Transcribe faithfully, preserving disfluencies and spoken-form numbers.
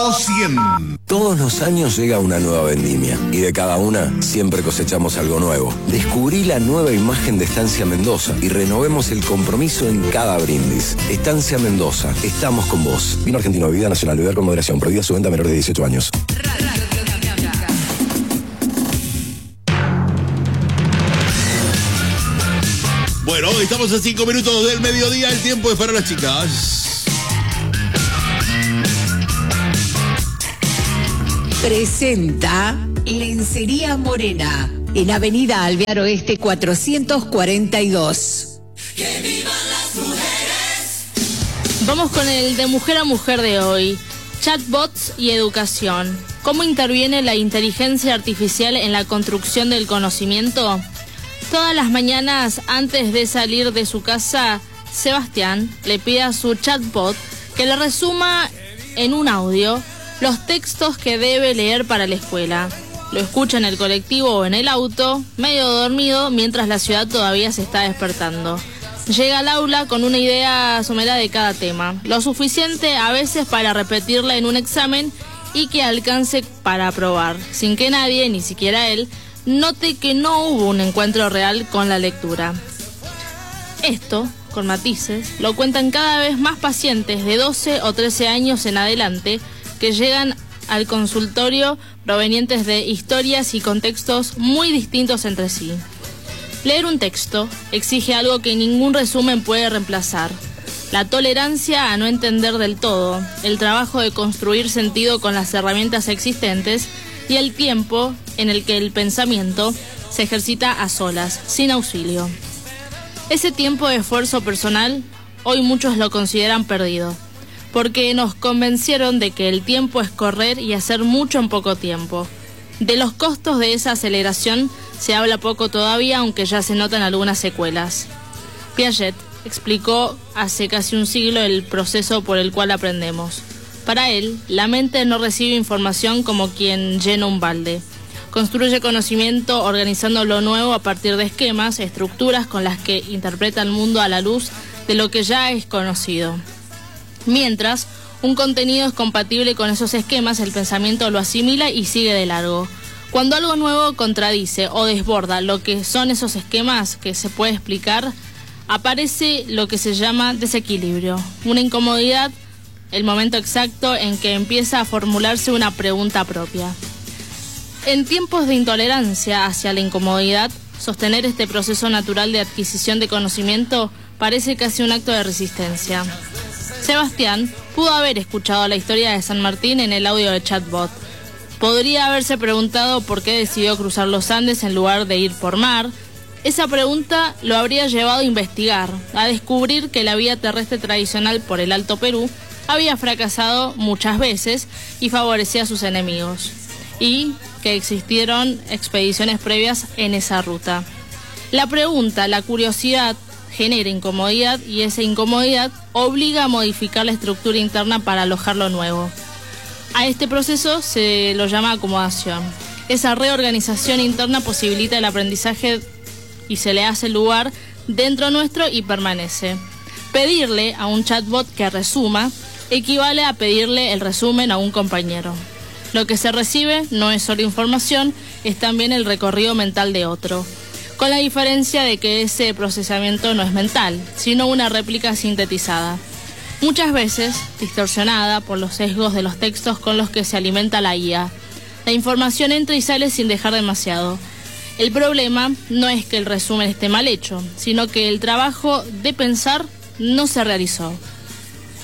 Estadio cien. Todos los años llega una nueva vendimia y de cada una siempre cosechamos algo nuevo. Descubrí la nueva imagen de Estancia Mendoza y renovemos el compromiso en cada brindis. Estancia Mendoza, estamos con vos. Vino argentino, bebida nacional, beber con moderación, prohibida su venta a menores de dieciocho años. Bueno, hoy estamos a cinco minutos del mediodía, el tiempo es para las chicas. Presenta Lencería Morena, en Avenida Alvear Oeste cuatrocientos cuarenta y dos. ¡Que vivan las mujeres! Vamos con el de mujer a mujer de hoy. Chatbots y educación. ¿Cómo interviene la inteligencia artificial en la construcción del conocimiento? Todas las mañanas, antes de salir de su casa, Sebastián le pide a su chatbot que le resuma en un audio los textos que debe leer para la escuela. Lo escucha en el colectivo o en el auto, medio dormido, mientras la ciudad todavía se está despertando. Llega al aula con una idea somera de cada tema, lo suficiente a veces para repetirla en un examen y que alcance para aprobar, sin que nadie, ni siquiera él, note que no hubo un encuentro real con la lectura. Esto, con matices, lo cuentan cada vez más pacientes de doce o trece años en adelante que llegan al consultorio provenientes de historias y contextos muy distintos entre sí. Leer un texto exige algo que ningún resumen puede reemplazar: la tolerancia a no entender del todo, el trabajo de construir sentido con las herramientas existentes y el tiempo en el que el pensamiento se ejercita a solas, sin auxilio. Ese tiempo de esfuerzo personal, hoy muchos lo consideran perdido, porque nos convencieron de que el tiempo es correr y hacer mucho en poco tiempo. De los costos de esa aceleración se habla poco todavía, aunque ya se notan algunas secuelas. Piaget explicó hace casi un siglo el proceso por el cual aprendemos. Para él, la mente no recibe información como quien llena un balde. Construye conocimiento organizando lo nuevo a partir de esquemas, estructuras con las que interpreta el mundo a la luz de lo que ya es conocido. Mientras un contenido es compatible con esos esquemas, el pensamiento lo asimila y sigue de largo. Cuando algo nuevo contradice o desborda lo que son esos esquemas que se puede explicar, aparece lo que se llama desequilibrio, una incomodidad, el momento exacto en que empieza a formularse una pregunta propia. En tiempos de intolerancia hacia la incomodidad, sostener este proceso natural de adquisición de conocimiento parece casi un acto de resistencia. Sebastián pudo haber escuchado la historia de San Martín en el audio de Chatbot. Podría haberse preguntado por qué decidió cruzar los Andes en lugar de ir por mar. Esa pregunta lo habría llevado a investigar, a descubrir que la vía terrestre tradicional por el Alto Perú había fracasado muchas veces y favorecía a sus enemigos, y que existieron expediciones previas en esa ruta. La pregunta, la curiosidad, genera incomodidad y esa incomodidad obliga a modificar la estructura interna para alojar lo nuevo. A este proceso se lo llama acomodación. Esa reorganización interna posibilita el aprendizaje y se le hace lugar dentro nuestro y permanece. Pedirle a un chatbot que resuma equivale a pedirle el resumen a un compañero. Lo que se recibe no es solo información, es también el recorrido mental de otro, con la diferencia de que ese procesamiento no es mental, sino una réplica sintetizada, muchas veces distorsionada por los sesgos de los textos con los que se alimenta la I A. La información entra y sale sin dejar demasiado. El problema no es que el resumen esté mal hecho, sino que el trabajo de pensar no se realizó.